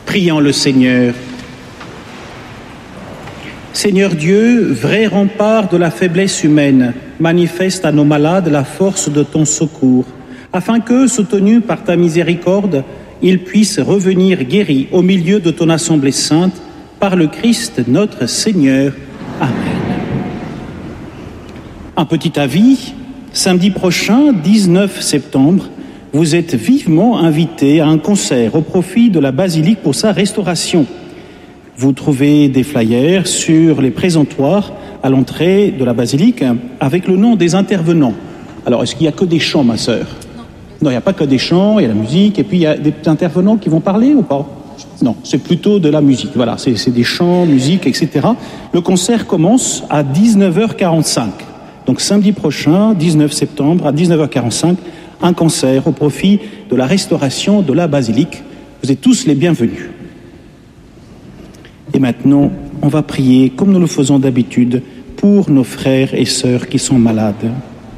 Prions le Seigneur. Seigneur Dieu, vrai rempart de la faiblesse humaine, manifeste à nos malades la force de ton secours, afin que, soutenus par ta miséricorde, ils puissent revenir guéris au milieu de ton assemblée sainte, par le Christ notre Seigneur. Amen. Un petit avis, samedi prochain, 19 septembre, vous êtes vivement invités à un concert au profit de la basilique pour sa restauration. Vous trouvez des flyers sur les présentoirs à l'entrée de la basilique avec le nom des intervenants. Alors, est-ce qu'il n'y a que des chants, ma sœur ? Non, il n'y a pas que des chants, il y a la musique, et puis il y a des intervenants qui vont parler ou pas ? Non, c'est plutôt de la musique. Voilà, c'est des chants, musique, etc. Le concert commence à 19h45. Donc samedi prochain, 19 septembre, à 19h45, un concert au profit de la restauration de la basilique. Vous êtes tous les bienvenus. Et maintenant, on va prier, comme nous le faisons d'habitude, pour nos frères et sœurs qui sont malades.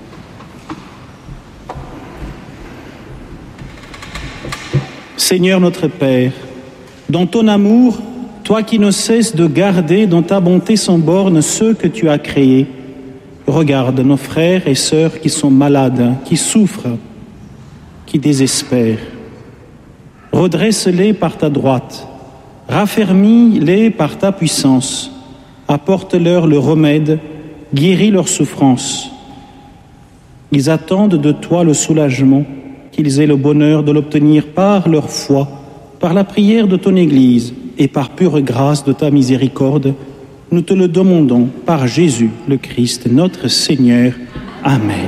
Seigneur notre Père, dans ton amour, toi qui ne cesses de garder dans ta bonté sans borne ceux que tu as créés, regarde nos frères et sœurs qui sont malades, qui souffrent, qui désespèrent. Redresse-les par ta droite, raffermis-les par ta puissance, apporte-leur le remède, guéris leurs souffrances. Ils attendent de toi le soulagement, qu'ils aient le bonheur de l'obtenir par leur foi, par la prière de ton Église et par pure grâce de ta miséricorde. Nous te le demandons par Jésus le Christ, notre Seigneur. Amen.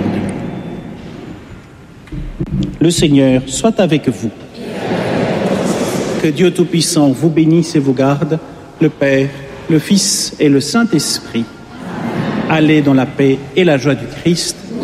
Le Seigneur soit avec vous. Que Dieu Tout-Puissant vous bénisse et vous garde, le Père, le Fils et le Saint-Esprit. Allez dans la paix et la joie du Christ.